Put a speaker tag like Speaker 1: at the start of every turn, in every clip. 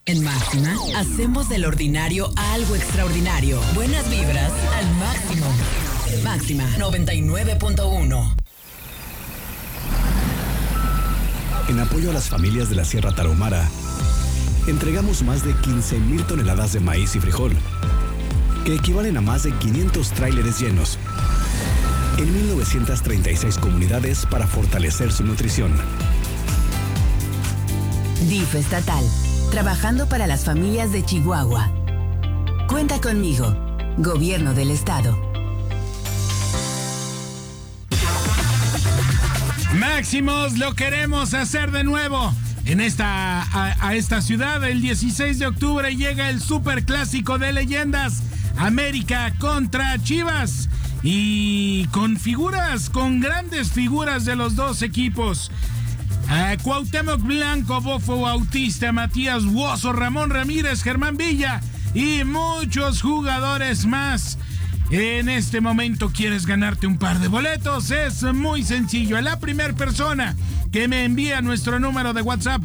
Speaker 1: En Máxima, hacemos del ordinario algo extraordinario. Buenas vibras al máximo. Máxima 99.1.
Speaker 2: En apoyo a las familias de la Sierra Tarahumara, entregamos más de 15,000 toneladas de maíz y frijol, que equivalen a más de 500 tráileres llenos, en 1936 comunidades para fortalecer su nutrición.
Speaker 3: DIF estatal, trabajando para las familias de Chihuahua. Cuenta conmigo, Gobierno del Estado.
Speaker 4: Máximos, lo queremos hacer de nuevo. En a esta ciudad, el 16 de octubre llega el superclásico de leyendas, América contra Chivas. Y con grandes figuras de los dos equipos. Cuauhtémoc Blanco, Bofo Bautista, Matías Huoso, Ramón Ramírez, Germán Villa y muchos jugadores más. En este momento, ¿quieres ganarte un par de boletos? Es muy sencillo. La primera persona que me envía nuestro número de WhatsApp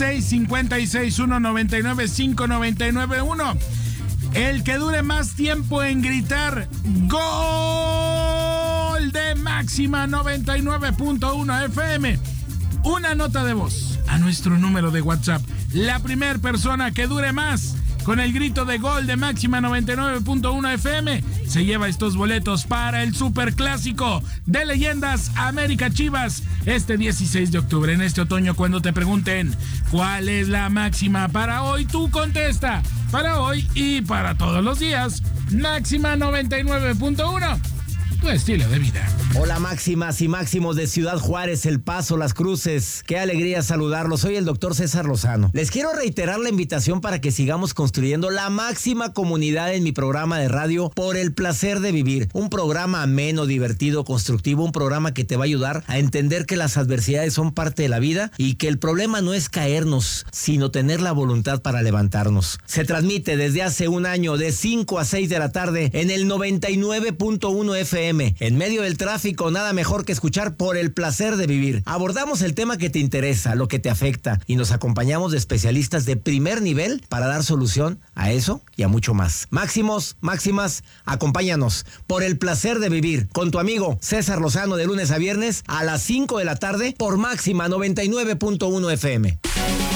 Speaker 4: 656-199-5991. El que dure más tiempo en gritar ¡Gol! De Máxima 99.1 FM. Una nota de voz a nuestro número de WhatsApp. La primera persona que dure más con el grito de gol de Máxima 99.1 FM se lleva estos boletos para el superclásico de leyendas América Chivas este 16 de octubre. En este otoño, cuando te pregunten cuál es la máxima para hoy, tú contesta: para hoy y para todos los días, Máxima 99.1. Tu estilo de vida.
Speaker 5: Hola máximas y máximos de Ciudad Juárez, El Paso, Las Cruces. Qué alegría saludarlos. Soy el doctor César Lozano. Les quiero reiterar la invitación para que sigamos construyendo la máxima comunidad en mi programa de radio Por el Placer de Vivir. Un programa ameno, divertido, constructivo, un programa que te va a ayudar a entender que las adversidades son parte de la vida y que el problema no es caernos, sino tener la voluntad para levantarnos. Se transmite desde hace un año de 5 a 6 de la tarde en el 99.1 FM. En medio del tráfico, nada mejor que escuchar Por el Placer de Vivir. Abordamos el tema que te interesa, lo que te afecta, y nos acompañamos de especialistas de primer nivel para dar solución a eso y a mucho más. Máximos, máximas, acompáñanos. Por el Placer de Vivir, con tu amigo César Lozano, de lunes a viernes a las 5 de la tarde por Máxima 99.1 FM.